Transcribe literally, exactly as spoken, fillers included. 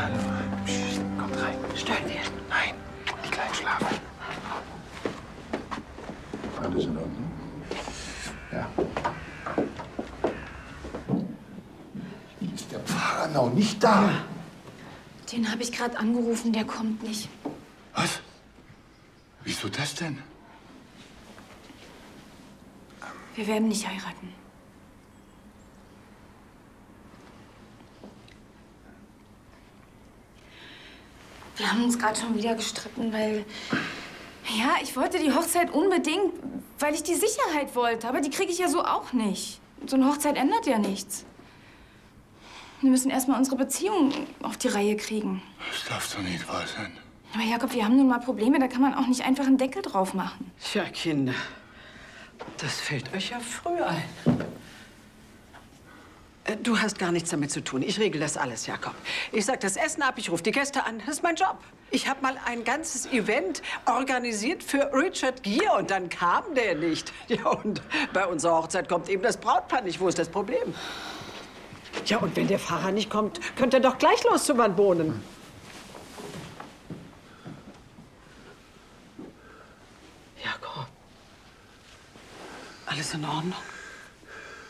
Hallo. Psst, kommt rein. Stören wir? Nein, die Kleinen schlafen. Alles in Ordnung? Ja. Ist der Pfarrer noch nicht da? Den habe ich gerade angerufen, der kommt nicht. Was? Wieso das denn? Wir werden nicht heiraten. Wir haben uns gerade schon wieder gestritten, weil... Ja, ich wollte die Hochzeit unbedingt, weil ich die Sicherheit wollte. Aber die kriege ich ja so auch nicht. So eine Hochzeit ändert ja nichts. Wir müssen erstmal unsere Beziehung auf die Reihe kriegen. Das darf doch nicht wahr sein. Aber Jakob, wir haben nun mal Probleme, da kann man auch nicht einfach einen Deckel drauf machen. Tja, Kinder, das fällt euch ja früh ein. Äh, Du hast gar nichts damit zu tun. Ich regel das alles, Jakob. Ich sag das Essen ab, ich rufe die Gäste an. Das ist mein Job. Ich habe mal ein ganzes Event organisiert für Richard Gere und dann kam der nicht. Ja, und bei unserer Hochzeit kommt eben das Brautpaar nicht. Wo ist das Problem? Ja, und wenn der Pfarrer nicht kommt, könnt ihr doch gleich los zu Van Bohnen. Jakob. Alles in Ordnung?